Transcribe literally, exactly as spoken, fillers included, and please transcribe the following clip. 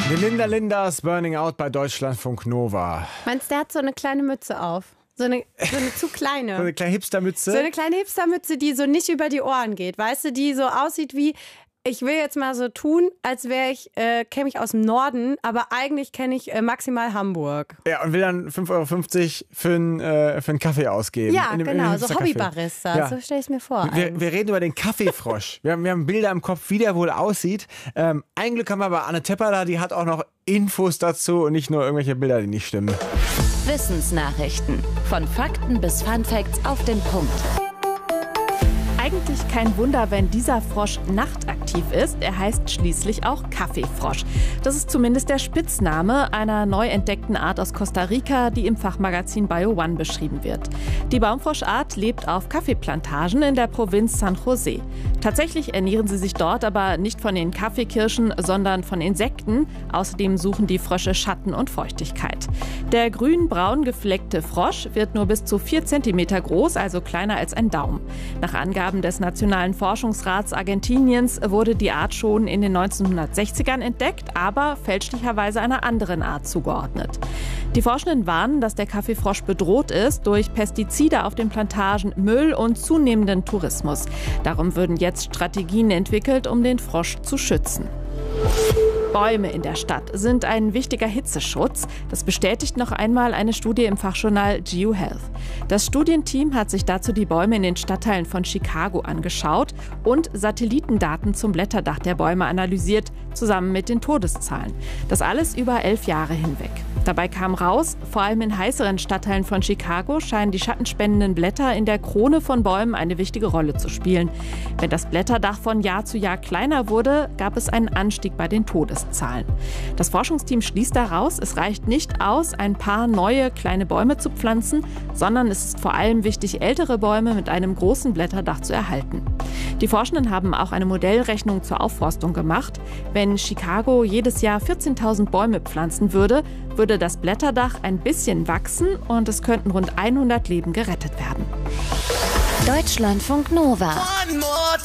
Die Linda Linders Burning Out bei Deutschlandfunk Nova. Meinst du, der hat so eine kleine Mütze auf? So eine, so eine zu kleine. So eine kleine Hipstermütze? So eine kleine Hipstermütze, die so nicht über die Ohren geht. Weißt du, die so aussieht wie, ich will jetzt mal so tun, als wäre ich, äh, käme ich aus dem Norden, aber eigentlich kenne ich äh, maximal Hamburg. Ja, und will dann fünf Euro fünfzig für einen äh, für einen Kaffee ausgeben. Ja, in dem, genau, in dem so Hobbybarista, ja. So stelle ich es mir vor. Wir, wir reden über den Kaffeefrosch. wir, haben, wir haben Bilder im Kopf, wie der wohl aussieht. Ähm, ein Glück haben wir aber Anne Tepper da, die hat auch noch Infos dazu und nicht nur irgendwelche Bilder, die nicht stimmen. Wissensnachrichten. Von Fakten bis Funfacts auf den Punkt. Eigentlich kein Wunder, wenn dieser Frosch nachtaktiv ist. Er heißt schließlich auch Kaffeefrosch. Das ist zumindest der Spitzname einer neu entdeckten Art aus Costa Rica, die im Fachmagazin Bio One beschrieben wird. Die Baumfroschart lebt auf Kaffeeplantagen in der Provinz San José. Tatsächlich ernähren sie sich dort aber nicht von den Kaffeekirschen, sondern von Insekten. Außerdem suchen die Frösche Schatten und Feuchtigkeit. Der grün-braun gefleckte Frosch wird nur bis zu vier Zentimeter groß, also kleiner als ein Daumen. Nach Angaben des Nationalen Forschungsrats Argentiniens wurde die Art schon in den neunzehnhundertsechzigern entdeckt, aber fälschlicherweise einer anderen Art zugeordnet. Die Forschenden warnen, dass der Kaffeefrosch bedroht ist durch Pestizide auf den Plantagen, Müll und zunehmenden Tourismus. Darum würden jetzt Strategien entwickelt, um den Frosch zu schützen. Bäume in der Stadt sind ein wichtiger Hitzeschutz. Das bestätigt noch einmal eine Studie im Fachjournal GeoHealth. Das Studienteam hat sich dazu die Bäume in den Stadtteilen von Chicago angeschaut und Satellitendaten zum Blätterdach der Bäume analysiert, zusammen mit den Todeszahlen. Das alles über elf Jahre hinweg. Dabei kam raus, vor allem in heißeren Stadtteilen von Chicago scheinen die schattenspendenden Blätter in der Krone von Bäumen eine wichtige Rolle zu spielen. Wenn das Blätterdach von Jahr zu Jahr kleiner wurde, gab es einen Anstieg bei den Todeszahlen. Das Forschungsteam schließt daraus, es reicht nicht aus, ein paar neue kleine Bäume zu pflanzen, sondern es ist vor allem wichtig, ältere Bäume mit einem großen Blätterdach zu erhalten. Die Forschenden haben auch eine Modellrechnung zur Aufforstung gemacht. Wenn Chicago jedes Jahr vierzehntausend Bäume pflanzen würde, würde das Blätterdach ein bisschen wachsen und es könnten rund hundert Leben gerettet werden. Deutschlandfunk Nova.